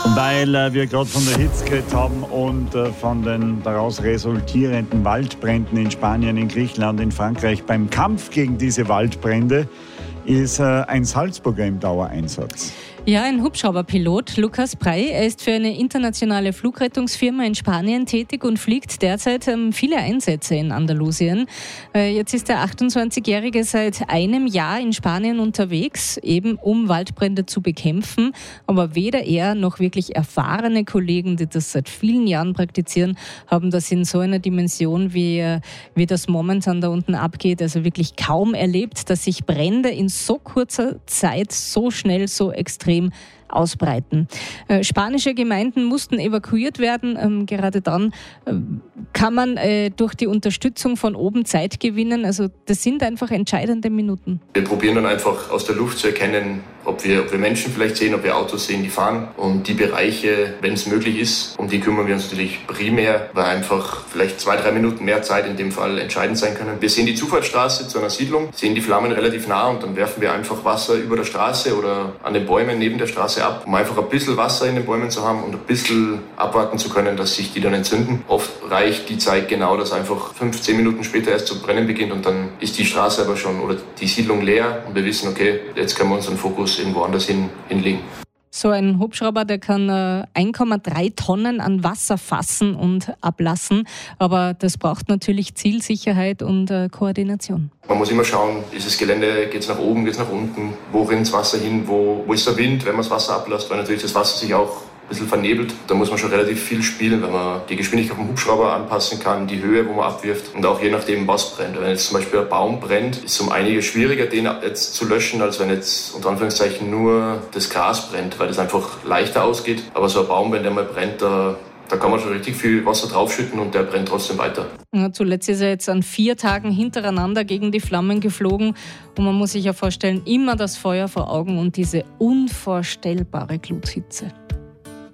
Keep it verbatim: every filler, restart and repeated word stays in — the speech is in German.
Weil äh, wir gerade von der Hitze geredet haben und äh, von den daraus resultierenden Waldbränden in Spanien, in Griechenland, in Frankreich. Beim Kampf gegen diese Waldbrände ist äh, ein Salzburger im Dauereinsatz. Ja, ein Hubschrauberpilot, Lukas Prey. Er ist für eine internationale Flugrettungsfirma in Spanien tätig und fliegt derzeit ähm, viele Einsätze in Andalusien. Äh, jetzt ist der achtundzwanzigjährige seit einem Jahr in Spanien unterwegs, eben um Waldbrände zu bekämpfen. Aber weder er noch wirklich erfahrene Kollegen, die das seit vielen Jahren praktizieren, haben das in so einer Dimension, wie, wie das momentan da unten abgeht. Also wirklich kaum erlebt, dass sich Brände in so kurzer Zeit so schnell, so extrem ausbreiten. Äh, spanische Gemeinden mussten evakuiert werden. Ähm, gerade dann äh, kann man äh, durch die Unterstützung von oben Zeit gewinnen. Also das sind einfach entscheidende Minuten. Wir probieren dann einfach aus der Luft zu erkennen, ob wir, ob wir Menschen vielleicht sehen, ob wir Autos sehen, die fahren. Und die Bereiche, wenn es möglich ist, um die kümmern wir uns natürlich primär, weil einfach vielleicht zwei, drei Minuten mehr Zeit in dem Fall entscheidend sein können. Wir sehen die Zufahrtsstraße zu einer Siedlung, sehen die Flammen relativ nah und dann werfen wir einfach Wasser über der Straße oder an den Bäumen neben der Straße ab, um einfach ein bisschen Wasser in den Bäumen zu haben und ein bisschen abwarten zu können, dass sich die dann entzünden. Oft reicht die Zeit genau, dass einfach fünf, zehn Minuten später erst zu brennen beginnt und dann ist die Straße aber schon oder die Siedlung leer und wir wissen, okay, jetzt können wir unseren Fokus irgendwo anders hin, hinlegen. So ein Hubschrauber, der kann äh, eins Komma drei Tonnen an Wasser fassen und ablassen, aber das braucht natürlich Zielsicherheit und äh, Koordination. Man muss immer schauen, ist das Gelände, geht es nach oben, geht es nach unten, wo rennt das Wasser hin, wo, wo ist der Wind, wenn man das Wasser ablässt, weil natürlich das Wasser sich auch ein bisschen vernebelt. Da muss man schon relativ viel spielen, wenn man die Geschwindigkeit vom Hubschrauber anpassen kann, die Höhe, wo man abwirft und auch je nachdem, was brennt. Wenn jetzt zum Beispiel ein Baum brennt, ist es um einiges schwieriger, den jetzt zu löschen, als wenn jetzt unter Anführungszeichen nur das Gras brennt, weil das einfach leichter ausgeht. Aber so ein Baum, wenn der mal brennt, da Da kann man schon richtig viel Wasser draufschütten und der brennt trotzdem weiter. Ja, zuletzt ist er jetzt an vier Tagen hintereinander gegen die Flammen geflogen. Und man muss sich ja vorstellen, immer das Feuer vor Augen und diese unvorstellbare Gluthitze.